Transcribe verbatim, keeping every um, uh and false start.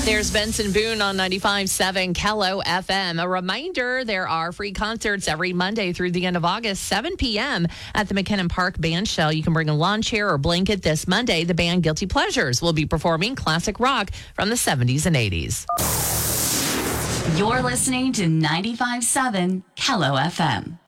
There's Benson Boone on ninety-five point seven Kello F M. A reminder, there are free concerts every Monday through the end of August, seven p.m. at the McKinnon Park Band Shell. You can bring a lawn chair or blanket this Monday. The band Guilty Pleasures will be performing classic rock from the seventies and eighties. You're listening to ninety-five point seven Kello F M.